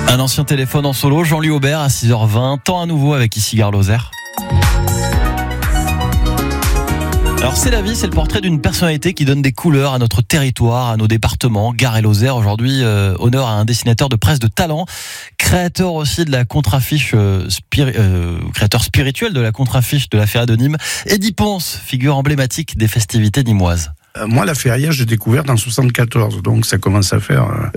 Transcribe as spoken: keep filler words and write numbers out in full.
Un ancien téléphone en solo, Jean-Louis Aubert à six heures vingt, temps à nouveau avec ici Gare Lozère. Alors c'est la vie, c'est le portrait d'une personnalité qui donne des couleurs à notre territoire, à nos départements. Gare et Lozère aujourd'hui, euh, honneur à un dessinateur de presse de talent, créateur aussi de la contre-affiche, euh, spiri- euh, créateur spirituel de la contre-affiche de la Feria de Nîmes. Eddy Ponce, figure emblématique des festivités nîmoises. Moi, la Feria, j'ai découvert en soixante-quatorze, donc ça commence à faire